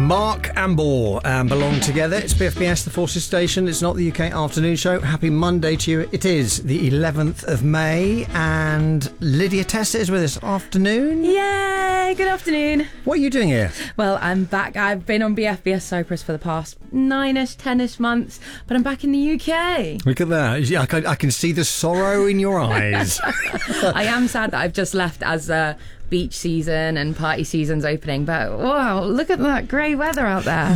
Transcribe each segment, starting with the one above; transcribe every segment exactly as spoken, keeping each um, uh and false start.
Mark Amble and Belong Together. It's B F B S, the Forces Station. It's not the U K afternoon show. Happy Monday to you. It is the eleventh of May and Lydia Testa is with us. Afternoon. Yay, good afternoon. What are you doing here? Well, I'm back. I've been on B F B S Cyprus for the past nine-ish, ten-ish months, but I'm back in the U K. Look at that. I can, I can see the sorrow in your eyes. I am sad that I've just left as a beach season and party season's opening, but wow, look at that grey weather out there.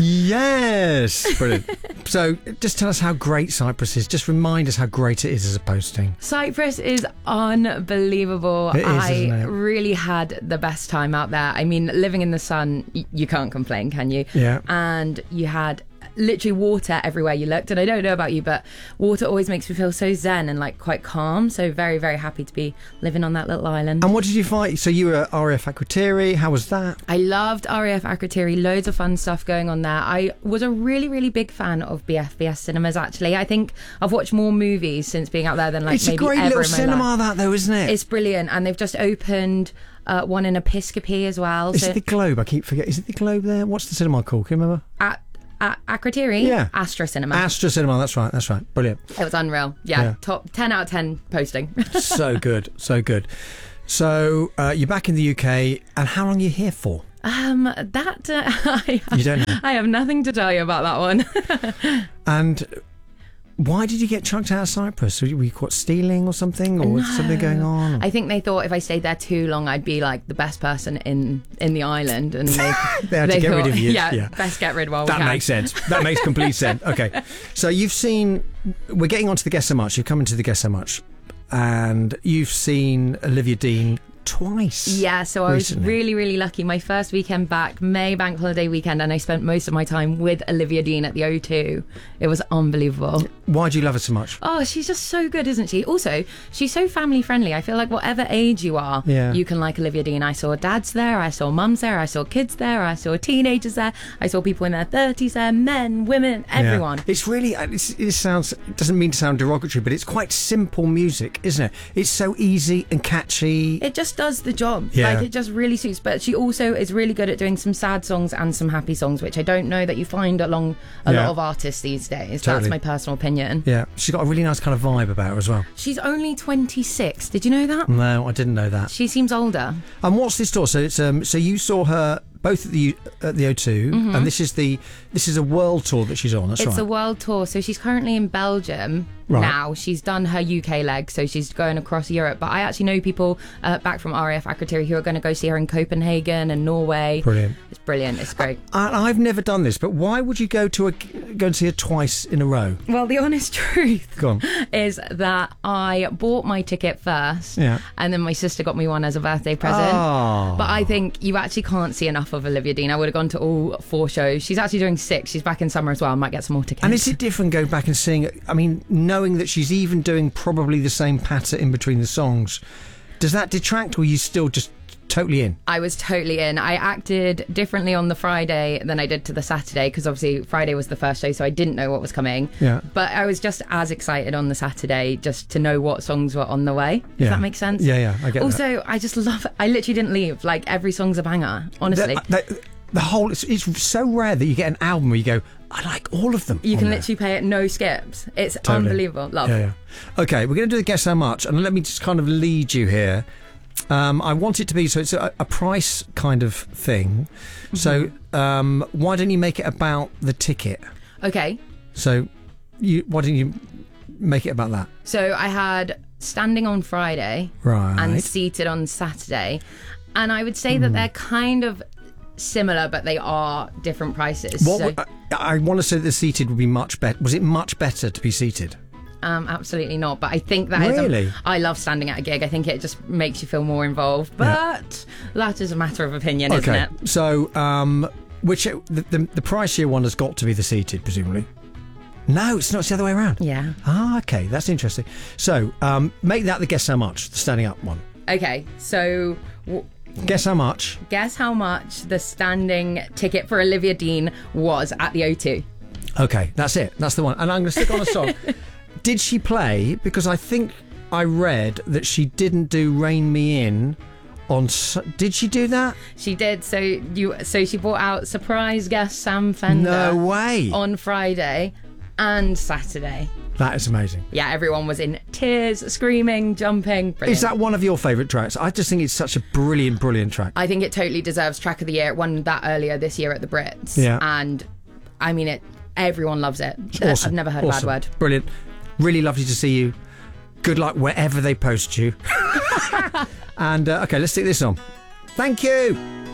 Yes, brilliant. So just tell us how great Cyprus is. Just remind us how great it is as a posting. Cyprus is unbelievable. It is, I isn't it? really had the best time out there. I mean, living in the sun, y- you can't complain, can you? Yeah. And you had literally water everywhere you looked, and I don't know about you, but water always makes me feel so zen and like quite calm, so very very happy to be living on that little island. And what did you find? So you were at R A F Akrotiri. How was that? I loved R A F Akrotiri, loads of fun stuff going on there. I was a really really big fan of B F B S cinemas. Actually, I think I've watched more movies since being out there than like it's maybe a great ever little in my cinema, life. that though, isn't it? It's brilliant, and they've just opened uh, one in Episcopi as well. Is so it the Globe? I keep forgetting. Is it the Globe there? What's the cinema called? Can you remember? at At Akrotiri, Yeah. Astra Cinema. Astra Cinema, that's right, that's right. Brilliant. It was unreal. Yeah, Yeah. top ten out of ten posting. So good, so good. So uh, you're back in the U K, and how long are you here for? um, that uh, I, You don't know. I have nothing to tell you about that one. And why did you get chucked out of Cyprus? Were you, were you caught stealing or something, or was something going on? I think they thought if I stayed there too long, I'd be like the best person in, in the island, and they They had to get rid thought, of you. Yeah, Yeah. best get rid while That we can. makes sense. That makes complete sense. Okay, so you've seen. We're getting on to the Guess So Much. You've come into the Guess So Much, and you've seen Olivia Dean twice. Yeah, so I was recently. really, really lucky. My first weekend back, May bank holiday weekend, and I spent most of my time with Olivia Dean at the O two. It was unbelievable. Why do you love her so much? Oh, she's just so good, isn't she? Also, she's so family friendly. I feel like whatever age you are, Yeah. you can like Olivia Dean. I saw dads there, I saw mums there, I saw kids there, I saw teenagers there, I saw people in their thirties there, men, women, everyone. Yeah. It's really. It's, it sounds. It doesn't mean to sound derogatory, but it's quite simple music, isn't it? It's so easy and catchy. It just does the job. Yeah. Like, it just really suits. But she also is really good at doing some sad songs and some happy songs, which I don't know that you find along a Yeah. lot of artists these days. Totally. That's my personal opinion. Yeah, she's got a really nice kind of vibe about her as well. She's only twenty-six. Did you know that? No, I didn't know that. She seems older. And what's this tour? So it's um. So you saw her both at the at the O two, and this is the this is a world tour that she's on. That's Mm-hmm. It's right. a world tour, so she's currently in Belgium Right. now. She's done her U K leg, so she's going across Europe. But I actually know people uh, back from R A F Akrotiri who are going to go see her in Copenhagen and Norway. Brilliant. It's brilliant. It's great. I, I've never done this, but why would you go to a go and see her twice in a row? Well, the honest truth Go on. is that I bought my ticket first, Yeah. and then my sister got me one as a birthday present. Oh. But I think you actually can't see enough of Olivia Dean. I would have gone to all four shows. She's actually doing six. She's back in summer as well. I might get some more tickets. And is it different going back and seeing it? I mean, knowing that she's even doing probably the same patter in between the songs, does that detract, or are you still just totally in? I was totally in. I acted differently on the Friday than I did to the Saturday, because obviously Friday was the first show, so I didn't know what was coming. Yeah. But I was just as excited on the Saturday just to know what songs were on the way. If Yeah. that makes sense. Yeah, yeah, I get that. Also, I just love I literally didn't leave. Like, every song's a banger, honestly. The, the, the whole it's, it's so rare that you get an album where you go, I like all of them. You on can there. literally play it no skips. It's Totally. unbelievable. Love. Yeah, yeah. Okay, we're going to do the Guess How Much, and let me just kind of lead you here. Um, I want it to be so it's a, a price kind of thing. Mm-hmm. So um, why don't you make it about the ticket? Okay. So you why don't you make it about that? So I had standing on Friday Right. and seated on Saturday. And I would say that they're kind of similar, but they are different prices. What So, would- I, I want to say that the seated would be much better. Was it much better to be seated? um, absolutely not. But I think that is. Really? A, I love standing at a gig. I think it just makes you feel more involved. But that is a matter of opinion, isn't Okay. it? So um, which the, the the pricier one has got to be the seated, presumably. No, it's not. It's the other way around. Yeah. Ah, okay, that's interesting. So um, make that the Guess How Much, the standing up one. Okay. So. W- Guess how much? Guess how much the standing ticket for Olivia Dean was at the O two? Okay, that's it. That's the one. And I'm going to stick on a song. Did she play? Because I think I read that she didn't do Rain Me In On su- did she do that? She did. So you. So she brought out surprise guest Sam Fender. No way. On Friday and Saturday. That is amazing. Yeah, everyone was in tears, screaming, jumping. Brilliant. Is that one of your favourite tracks? I just think it's such a brilliant, brilliant track. I think it totally deserves track of the year. It won that earlier this year at the Brits. Yeah. And I mean, it. Everyone loves it. Awesome. I've never heard Awesome. a bad word. Brilliant. Really lovely to see you. Good luck wherever they post you. And uh, okay, let's stick this on. Thank you.